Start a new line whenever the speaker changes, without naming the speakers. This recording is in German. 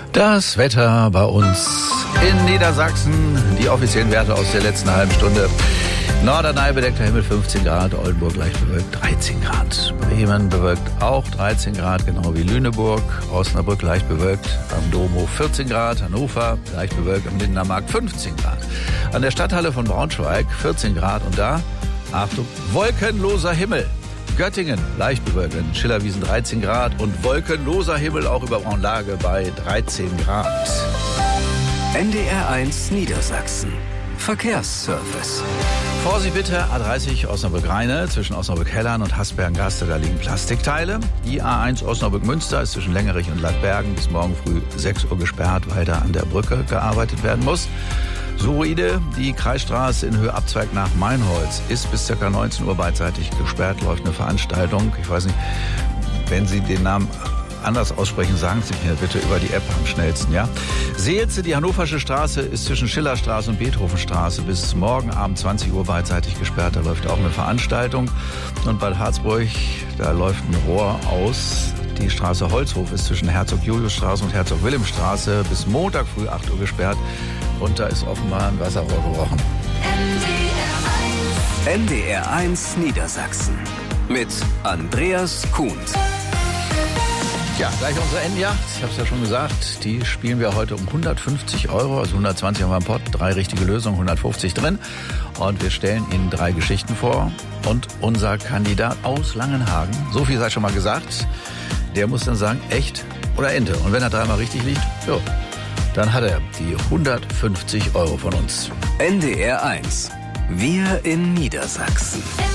Das Wetter bei uns in Niedersachsen, die offiziellen Werte aus der letzten halben Stunde. Norderney bedeckter Himmel 15 Grad, Oldenburg leicht bewölkt 13 Grad. Bremen bewölkt auch 13 Grad, genau wie Lüneburg. Osnabrück leicht bewölkt, am Domhof 14 Grad. Hannover leicht bewölkt, am Lindener Markt 15 Grad. An der Stadthalle von Braunschweig 14 Grad und da, Achtung, wolkenloser Himmel. Göttingen leicht bewölkt, in Schillerwiesen 13 Grad und wolkenloser Himmel auch über Braunlage bei 13 Grad.
NDR1 Niedersachsen. Verkehrsservice.
Vorsicht bitte, A30 Osnabrück-Rheine zwischen Osnabrück-Hellern und Hasbergen-Gaste, da liegen Plastikteile. Die A1 Osnabrück-Münster ist zwischen Längerich und Ladbergen bis morgen früh 6 Uhr gesperrt, weil da an der Brücke gearbeitet werden muss. Suroide, die Kreisstraße in Höhe Abzweig nach Meinholz ist bis ca. 19 Uhr beidseitig gesperrt, läuft eine Veranstaltung. Ich weiß nicht, wenn Sie den Namen anders aussprechen, sagen Sie mir bitte über die App am schnellsten, ja? Seelze, die Hannoversche Straße ist zwischen Schillerstraße und Beethovenstraße bis morgen Abend 20 Uhr beidseitig gesperrt, da läuft auch eine Veranstaltung. Und Bad Harzburg, da läuft ein Rohr aus. Die Straße Holzhof ist zwischen Herzog-Julius-Straße und Herzog-Wilhelm-Straße bis Montag früh 8 Uhr gesperrt. Und da ist offenbar ein Wasserrohr gebrochen.
NDR1 Niedersachsen mit Andreas Kuhn.
Ja, gleich unsere Endjacht. Ich habe es ja schon gesagt, die spielen wir heute um 150 €, also 120 haben wir im Pott, 3 richtige Lösungen, 150 drin. Und wir stellen Ihnen 3 Geschichten vor. Und unser Kandidat aus Langenhagen, so viel sei schon mal gesagt, der muss dann sagen, echt oder Ente. Und wenn er 3-mal richtig liegt, jo, dann hat er die 150 € von uns.
NDR1. Wir in Niedersachsen.